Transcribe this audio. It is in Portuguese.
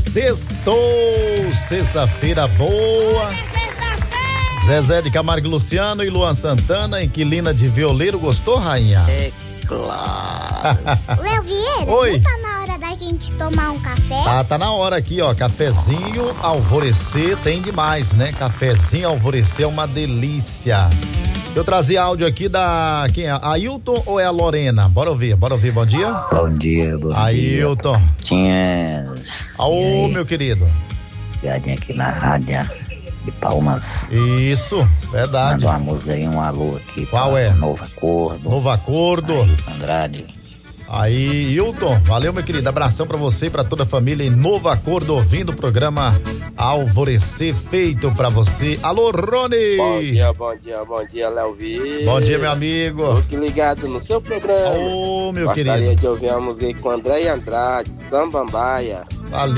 Sextou, sexta-feira boa. Zezé de Camargo e Luciano e Luan Santana, inquilina de violeiro, gostou, rainha? É claro. Léo Vieira, Oi. não tá na hora da gente tomar um café? Tá na hora aqui, ó, cafezinho alvorecer tem demais, né? Cafezinho alvorecer é uma delícia. Eu trazia áudio aqui da, quem é? Ailton ou é a Lorena? Bora ouvir, bom dia. Bom dia. Ailton. Tinha. Ô, meu querido. Ligadinho aqui na rádio de Palmas. Isso, verdade. Manda uma música aí, um alô aqui. Qual é? Novo Acordo. Novo Acordo. Aí, Andrade. Aí, Hilton, valeu, meu querido, abração pra você e pra toda a família em Novo Acordo, ouvindo o programa Alvorecer, feito pra você. Alô, Rony! Bom dia, Léo Vieira. Bom dia, meu amigo. Tô aqui ligado no seu programa. Ô, meu Gostaria querido. de ouvir uma música aí com André Andrade, Sambambaia. Valeu.